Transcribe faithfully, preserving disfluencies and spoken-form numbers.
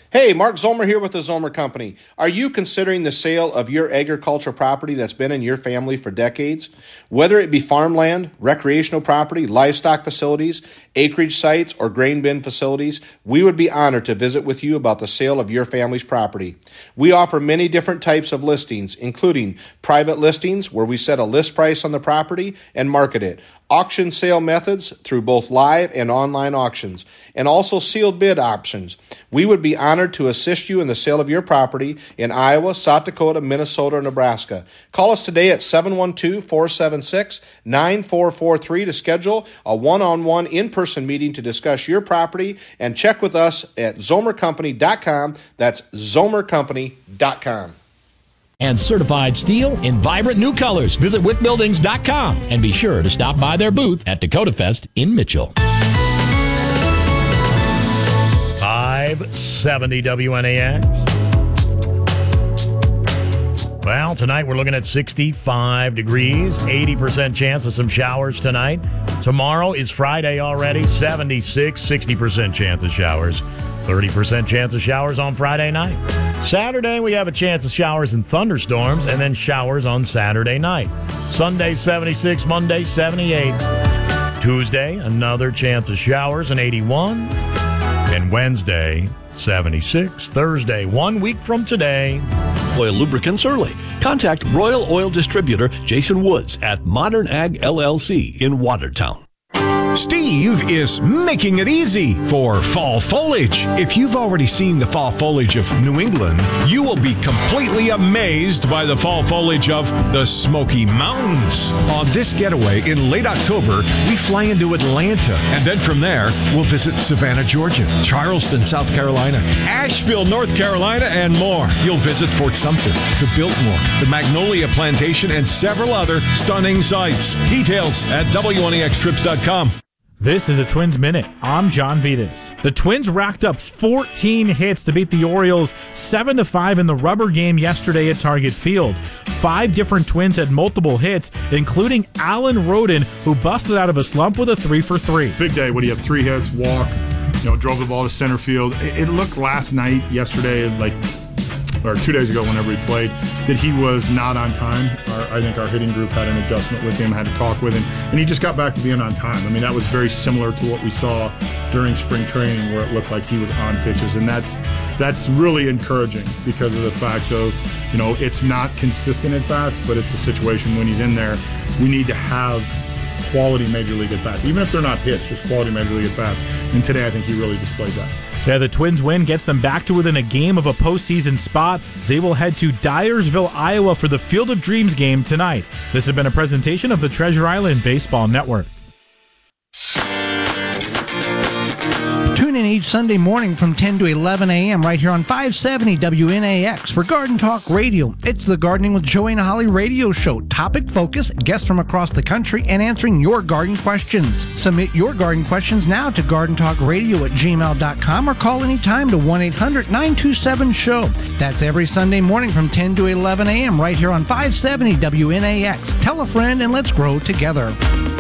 Hey, Mark Zomer here with the Zomer Company. Are you considering the sale of your agricultural property that's been in your family for decades? Whether it be farmland, recreational property, livestock facilities, acreage sites, or grain bin facilities, we would be honored to visit with you about the sale of your family's property. We offer many different types of listings, including private listings where we set a list price on the property and market it, auction sale methods through both live and online auctions, and also sealed bid options. We would be honored to assist you in the sale of your property in Iowa, South Dakota, Minnesota, or Nebraska. Call us today at seven one two, four seven six, nine four four three to schedule a one-on-one in-person meeting to discuss your property, and check with us at zomer company dot com. That's zomer company dot com. And certified steel in vibrant new colors. Visit wick buildings dot com and be sure to stop by their booth at Dakota Fest in Mitchell. five seventy W N A X. Well, tonight we're looking at sixty-five degrees, eighty percent chance of some showers tonight. Tomorrow is Friday already, seventy-six, sixty percent chance of showers. thirty percent chance of showers on Friday night. Saturday, we have a chance of showers and thunderstorms, and then showers on Saturday night. Sunday, seventy-six, Monday, seventy-eight. Tuesday, another chance of showers and eighty-one. And Wednesday, seventy-six. Thursday, one week from today. Oil lubricants early. Contact Royal Oil Distributor Jason Woods at Modern Ag L L C in Watertown. Steve is making it easy for fall foliage. If you've already seen the fall foliage of New England, you will be completely amazed by the fall foliage of the Smoky Mountains. On this getaway in late October, we fly into Atlanta, and then from there, we'll visit Savannah, Georgia, Charleston, South Carolina, Asheville, North Carolina, and more. You'll visit Fort Sumter, the Biltmore, the Magnolia Plantation, and several other stunning sights. Details at W N A X trips dot com. This is a Twins Minute. I'm John Vitas. The Twins racked up fourteen hits to beat the Orioles seven to five in the rubber game yesterday at Target Field. Five different Twins had multiple hits, including Alan Roden, who busted out of a slump with a three for three. Big day. What do you have? Three hits, walk, you know, drove the ball to center field. It, it looked last night, yesterday, like, or two days ago, whenever he played, that he was not on time. Our, I think our hitting group had an adjustment with him, had to talk with him, and he just got back to being on time. I mean, that was very similar to what we saw during spring training, where it looked like he was on pitches, and that's that's really encouraging because of the fact of, you know, it's not consistent at bats, but it's a situation when he's in there, we need to have quality major league at bats, even if they're not hits, just quality major league at bats. And today, I think he really displayed that. Yeah, the Twins win gets them back to within a game of a postseason spot. They will head to Dyersville, Iowa for the Field of Dreams game tonight. This has been a presentation of the Treasure Island Baseball Network. Tune in each Sunday morning from ten to eleven a.m. right here on five seventy W N A X for Garden Talk Radio. It's the Gardening with Joey and Holly radio show. Topic focus, guests from across the country, and answering your garden questions. Submit your garden questions now to garden talk radio at gmail dot com or call anytime to one eight hundred nine two seven show. That's every Sunday morning from ten to eleven a.m. right here on five seventy W N A X. Tell a friend and let's grow together.